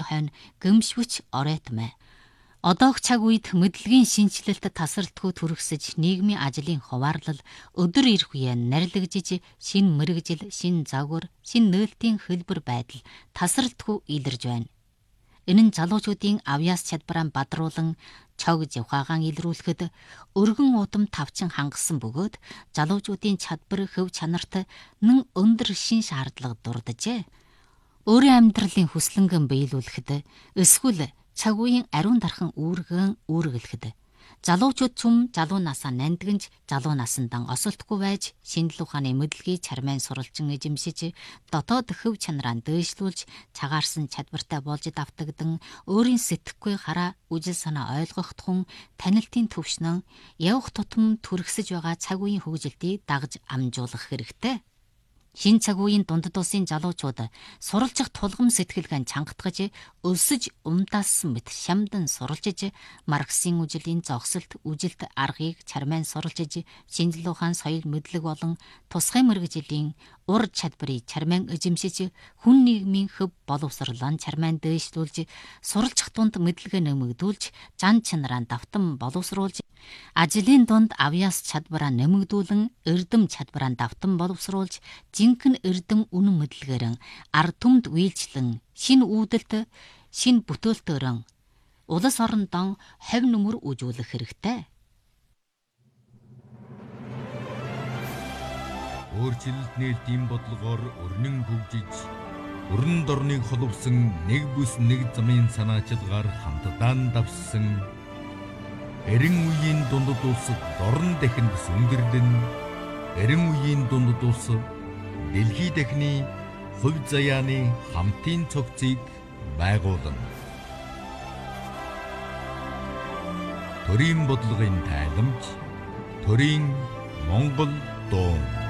хойно гэмшвч оройтмэ. Одоох цаг үед мэдлэгийн шинжилэлт тасралтгүй түргсэж нийгмийн ажлын хуваарлал өдөр ирэх үеэ нарилгажиж шин мэрэгжил, шин загвар, шин нээлтийн хэлбэр байдал тасралтгүй илэрж байна. Энэ нь залуучуудын авьяас чадвараа бадруулан чогж ухаагаан илрүүлэхэд өргөн удам тавчин хангасан бөгөөд залуучуудын чадвар хөв чанарт нэн өндөр шин шаардлага дурджээ. Өөрийн амьдралын хүслэнгэн биелүүлэхэд эсвэл цаг үеийн ариун дархан үүргэн үүргэлэхэд залуучууд чум залуу насаа нандинж залуу насандан осолтгүй байж шинжлэх ухааны мэдлэгийг чармайн суралцсан эзэмшиж дотоод хөв чанараа дээшлүүлж цагаарсан чадвартай болж давтагдан өөрийн сэтгэхгүй хараа үжил санаа ойлгох тун танилтын төвшнөн явах тутам түргсэж байгаа цаг үеийн хөгжилтийг дагж амжуулах хэрэгтэй. Шин цаг үеийн дундад улсын залуучууд суралцах тулгам сэтгэлгэн чангатгаж өлсөж умдаалсан мэт шамдан суралцж Марксийн үжилийн зогсолт үжилт аргыг чармайн суралцж шинжлэх ухаан соёл мэдлэг болон тусгай мэргэжлийн ур чадварыг чармайн эзэмшиж хүн нийгмийн хөв боловсролон чармайн дээшлүүлж суралцах тунд мэдлэгээ нэмэгдүүлж зан чанараа давтан боловсруулж ажлын дунд авьяас чадвараа нэмэгдүүлэн эрдэм чадвараа давтан боловсруулж жинхэнэ эрдэм үнэн мэдлэгээр ард түмд үйлчлэн шин үүдэлт шин бүтээлтөөрөн улс орондоо хов нүмер үжүүлэх хэрэгтэй. Өөрчлөлт нээлтийн бодлогоор өрнөн хөгжиж, өрн дорныг холовсон нэг бүс нэг замын санаачилгаар хамтдаа давссан эрен үеийн дундад улсад дорн дахинд сүндэрлэн, эрен үеийн дундад улс дэлхий дахины хувь заяаны хамтын цогцыг байгуулна. Төрийн бодлогын тайламж, төрийн Монгол дуу.